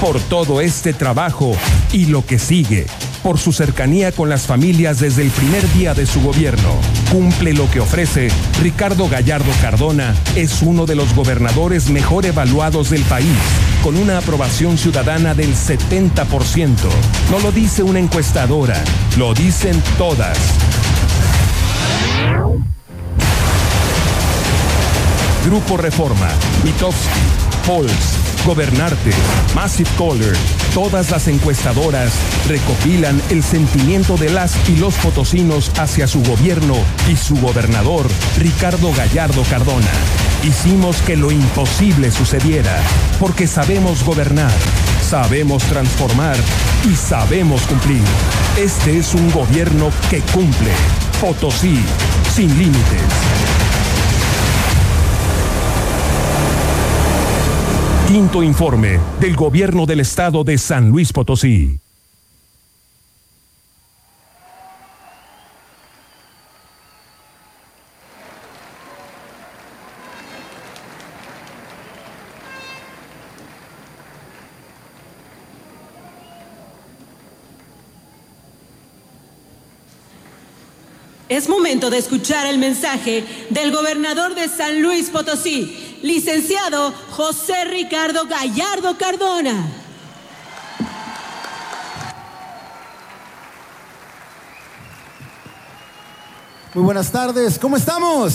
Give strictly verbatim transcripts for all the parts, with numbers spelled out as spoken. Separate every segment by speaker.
Speaker 1: por todo este trabajo y lo que sigue, por su cercanía con las familias desde el primer día de su gobierno. Cumple lo que ofrece. Ricardo Gallardo Cardona es uno de los gobernadores mejor evaluados del país, con una aprobación ciudadana del setenta por ciento. No lo dice una encuestadora, lo dicen todas. Grupo Reforma, Mitofsky, Pulse, Gobernarte, Massive Caller, todas las encuestadoras recopilan el sentimiento de las y los potosinos hacia su gobierno y su gobernador, Ricardo Gallardo Cardona. Hicimos que lo imposible sucediera, porque sabemos gobernar, sabemos transformar y sabemos cumplir. Este es un gobierno que cumple. Potosí, sin límites. Quinto informe del Gobierno del Estado de San Luis Potosí.
Speaker 2: Es momento de escuchar el mensaje del gobernador de San Luis Potosí, licenciado José Ricardo Gallardo Cardona.
Speaker 3: Muy buenas tardes, ¿cómo estamos?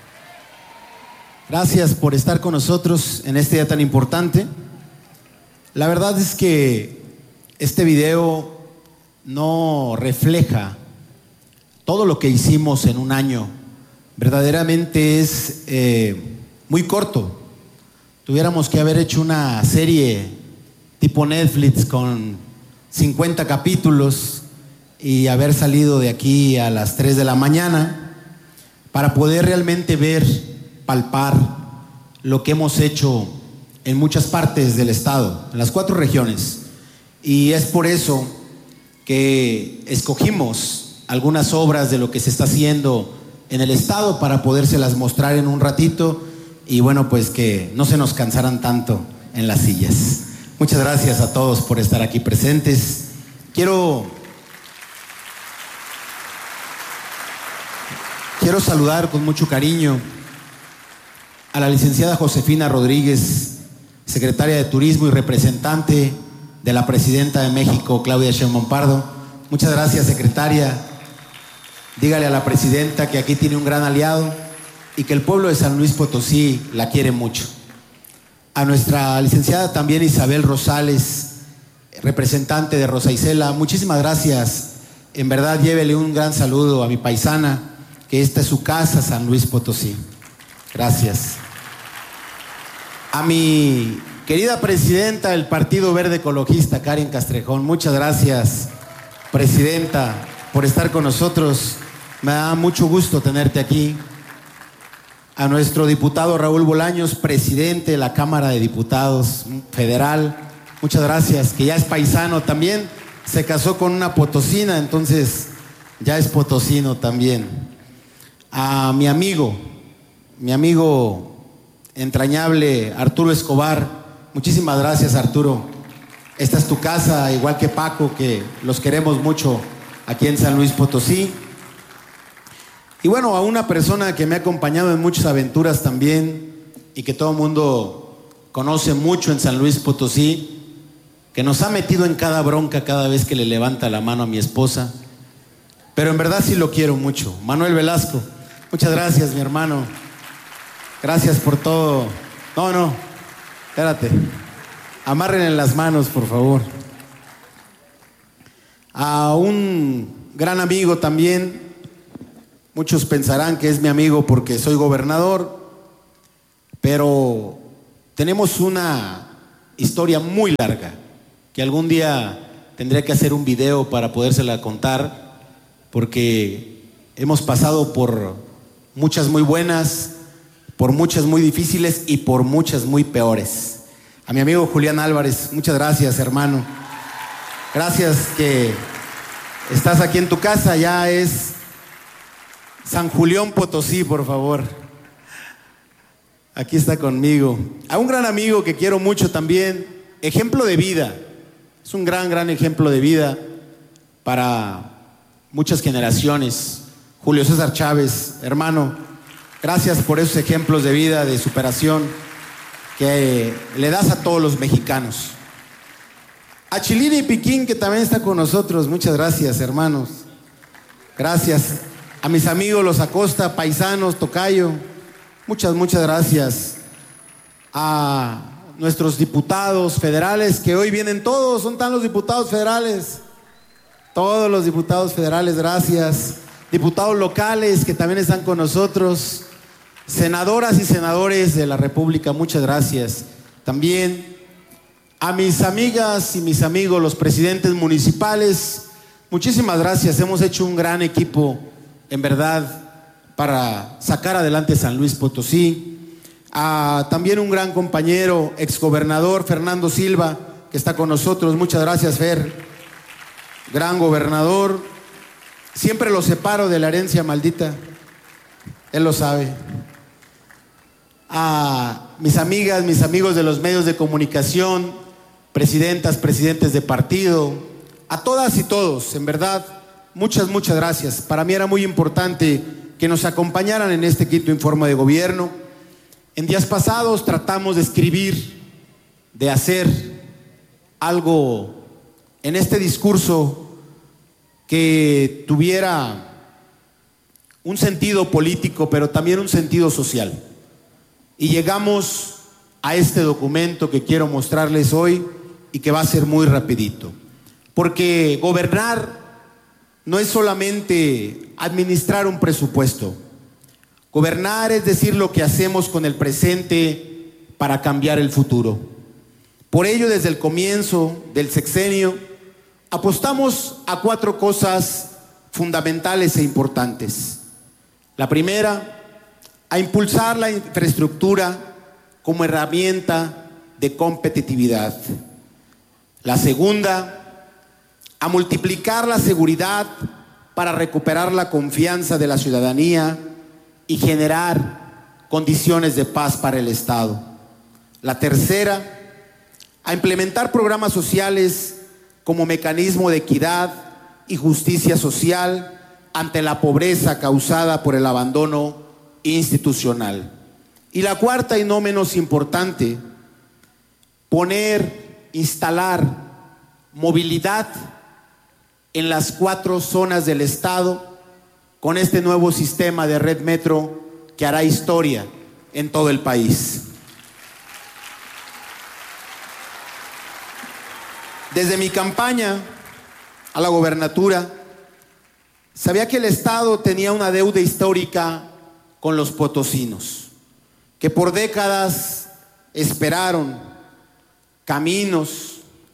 Speaker 3: Gracias por estar con nosotros en este día tan importante. La verdad es que este video no refleja todo lo que hicimos en un año. Verdaderamente es eh, muy corto. Tuviéramos que haber hecho una serie tipo Netflix con cincuenta capítulos y haber salido de aquí a las tres de la mañana para poder realmente ver, palpar lo que hemos hecho en muchas partes del estado, en las cuatro regiones. Y es por eso que escogimos algunas obras de lo que se está haciendo en el estado para podérselas mostrar en un ratito y bueno, pues que no se nos cansaran tanto en las sillas. Muchas gracias a todos por estar aquí presentes. Quiero, quiero saludar con mucho cariño a la licenciada Josefina Rodríguez, secretaria de Turismo y representante de la presidenta de México, Claudia Sheinbaum Pardo. Muchas gracias, secretaria. Dígale a la presidenta que aquí tiene un gran aliado y que el pueblo de San Luis Potosí la quiere mucho. A nuestra licenciada también Isabel Rosales, representante de Rosa Isela, muchísimas gracias. En verdad, llévele un gran saludo a mi paisana, que esta es su casa, San Luis Potosí. Gracias. A mi querida presidenta del Partido Verde Ecologista, Karen Castrejón, muchas gracias, presidenta, por estar con nosotros. Me da mucho gusto tenerte aquí. A nuestro diputado Raúl Bolaños, presidente de la Cámara de Diputados Federal, muchas gracias, que ya es paisano también, se casó con una potosina, entonces ya es potosino también. A mi amigo, mi amigo entrañable Arturo Escobar, muchísimas gracias, Arturo. Esta es tu casa, igual que Paco, que los queremos mucho aquí en San Luis Potosí. Y bueno, a una persona que me ha acompañado en muchas aventuras también y que todo el mundo conoce mucho en San Luis Potosí, que nos ha metido en cada bronca cada vez que le levanta la mano a mi esposa, pero en verdad sí lo quiero mucho. Manuel Velasco, muchas gracias, mi hermano. Gracias por todo. No, no, espérate. Amárrenle las manos, por favor. A un gran amigo también. Muchos pensarán que es mi amigo porque soy gobernador, pero tenemos una historia muy larga que algún día tendré que hacer un video para podérsela contar, porque hemos pasado por muchas muy buenas, por muchas muy difíciles y por muchas muy peores. A mi amigo Julián Álvarez, muchas gracias, hermano. Gracias que estás aquí en tu casa, ya es San Julián Potosí, por favor. Aquí está conmigo. A un gran amigo que quiero mucho también, ejemplo de vida, es un gran, gran ejemplo de vida para muchas generaciones. Julio César Chávez, hermano, gracias por esos ejemplos de vida, de superación que le das a todos los mexicanos. A Chilini Piquín, que también está con nosotros, muchas gracias, hermanos. Gracias. A mis amigos los Acosta, paisanos, tocayo, muchas, muchas gracias. A nuestros diputados federales, que hoy vienen todos, son tan los diputados federales. Todos los diputados federales, gracias. Diputados locales que también están con nosotros. Senadoras y senadores de la República, muchas gracias. También a mis amigas y mis amigos, los presidentes municipales, muchísimas gracias. Hemos hecho un gran equipo, en verdad, para sacar adelante San Luis Potosí. A también un gran compañero, exgobernador Fernando Silva, que está con nosotros. Muchas gracias, Fer. Gran gobernador. Siempre lo separo de la herencia maldita. Él lo sabe. A mis amigas, mis amigos de los medios de comunicación, presidentas, presidentes de partido, a todas y todos, en verdad, muchas, muchas gracias. Para mí era muy importante que nos acompañaran en este quinto informe de gobierno. En días pasados tratamos de escribir, de hacer algo en este discurso que tuviera un sentido político, pero también un sentido social. Y llegamos a este documento que quiero mostrarles hoy y que va a ser muy rapidito. Porque gobernar no es solamente administrar un presupuesto. Gobernar es decir lo que hacemos con el presente para cambiar el futuro. Por ello, desde el comienzo del sexenio, apostamos a cuatro cosas fundamentales e importantes. La primera, a impulsar la infraestructura como herramienta de competitividad. La segunda, a multiplicar la seguridad para recuperar la confianza de la ciudadanía y generar condiciones de paz para el Estado. La tercera, a implementar programas sociales como mecanismo de equidad y justicia social ante la pobreza causada por el abandono institucional. Y la cuarta y no menos importante, poner, instalar movilidad en las cuatro zonas del Estado con este nuevo sistema de red metro que hará historia en todo el país. Desde mi campaña a la gobernatura, sabía que el Estado tenía una deuda histórica con los potosinos, que por décadas esperaron caminos,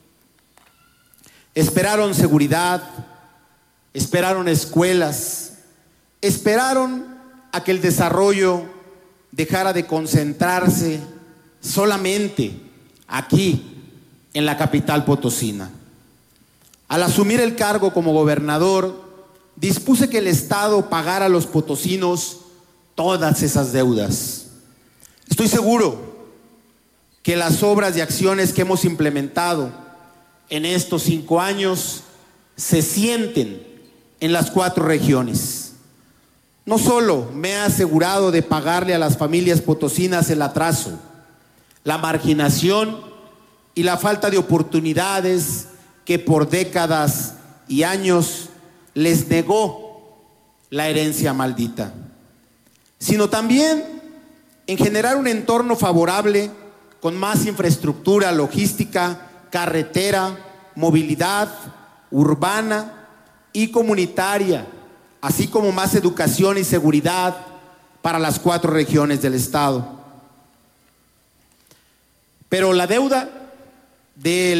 Speaker 3: esperaron seguridad, esperaron escuelas, esperaron a que el desarrollo dejara de concentrarse solamente aquí, en la capital potosina. Al asumir el cargo como gobernador, dispuse que el Estado pagara a los potosinos todas esas deudas. Estoy seguro que las obras y acciones que hemos implementado en estos cinco años se sienten en las cuatro regiones. No solo me he asegurado de pagarle a las familias potosinas el atraso, la marginación y la falta de oportunidades que por décadas y años les negó la herencia maldita, sino también en generar un entorno favorable con más infraestructura logística, carretera, movilidad urbana y comunitaria, así como más educación y seguridad para las cuatro regiones del Estado. Pero la deuda del